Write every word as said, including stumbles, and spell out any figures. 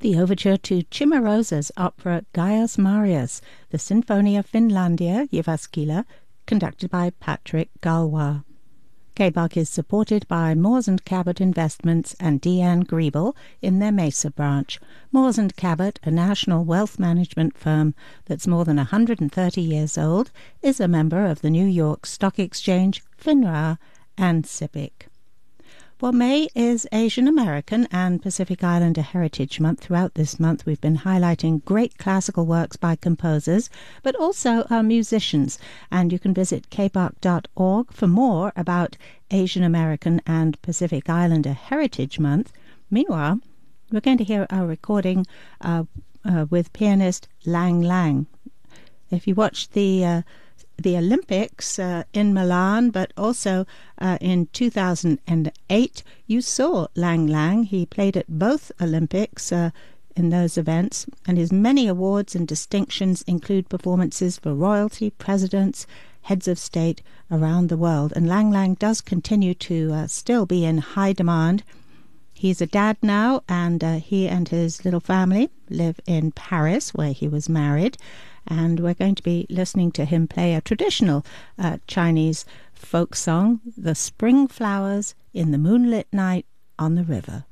The overture to Cimarosa's opera Gaius Marius, the Sinfonia Finlandia Jyväskylä, conducted by Patrick Galwa. K B U C is supported by Moores and Cabot Investments and Deanne Griebel in their Mesa branch. Moores and Cabot, a national wealth management firm that's more than one hundred thirty years old, is a member of the New York Stock Exchange, FINRA, and SIPC. Well, May is Asian American and Pacific Islander Heritage Month. Throughout this month, we've been highlighting great classical works by composers, but also our musicians. And you can visit k b u c dot org for more about Asian American and Pacific Islander Heritage Month. Meanwhile, we're going to hear our recording uh, uh, with pianist Lang Lang. If you watched the uh, the Olympics uh, in Milan, but also uh, in two thousand eight, you saw Lang Lang. He played at both Olympics uh, in those events, and his many awards and distinctions include performances for royalty, presidents, heads of state around the world. And Lang Lang does continue to uh, still be in high demand. He's a dad now, and uh, he and his little family live in Paris, where he was married. And we're going to be listening to him play a traditional uh, Chinese folk song, The Spring Flowers in the Moonlit Night on the River.